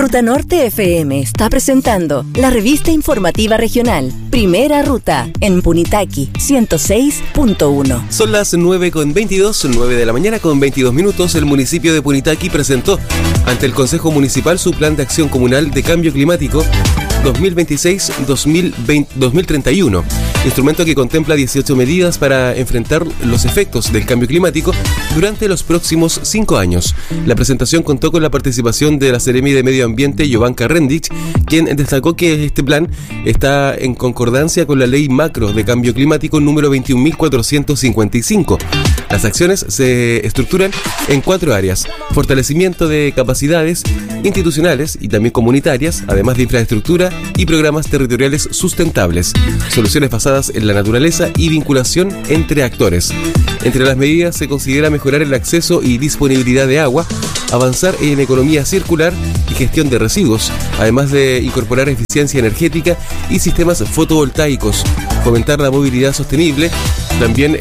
Ruta Norte FM está presentando la revista informativa regional Primera Ruta en Punitaqui 106.1. Son las 9:22, 9 de la mañana con 22 minutos. El municipio de Punitaqui presentó ante el Consejo Municipal su Plan de Acción Comunal de Cambio Climático 2026-2031, instrumento que contempla 18 medidas para enfrentar los efectos del cambio climático durante los próximos 5 años. La presentación contó con la participación de la Seremi de Medio Ambiente, Jovanka Rendich, quien destacó que este plan está en concordancia con la Ley Macro de Cambio Climático número 21.455. Las acciones se estructuran en 4 áreas: fortalecimiento de capacidades institucionales y también comunitarias, además de infraestructura y programas territoriales sustentables, soluciones basadas en la naturaleza y vinculación entre actores. Entre las medidas se considera mejorar el acceso y disponibilidad de agua, avanzar en economía circular y gestión de residuos, además de incorporar eficiencia energética y sistemas fotovoltaicos, fomentar la movilidad sostenible, también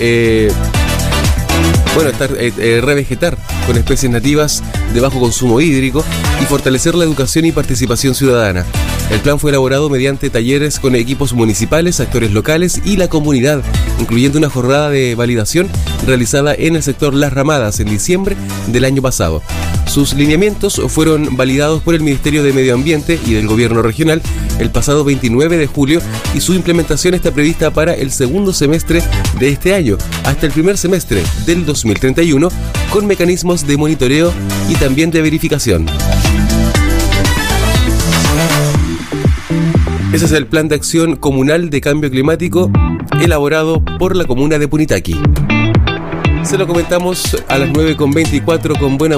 revegetar con especies nativas de bajo consumo hídrico y fortalecer la educación y participación ciudadana. El plan fue elaborado mediante talleres con equipos municipales, actores locales y la comunidad, incluyendo una jornada de validación realizada en el sector Las Ramadas en diciembre del año pasado. Sus lineamientos fueron validados por el Ministerio de Medio Ambiente y del Gobierno Regional el pasado 29 de julio y su implementación está prevista para el segundo semestre de este año hasta el primer semestre del 2031, con mecanismos de monitoreo y también de verificación. Ese es el Plan de Acción Comunal de Cambio Climático elaborado por la comuna de Punitaqui. Se lo comentamos a las 9:24 con buena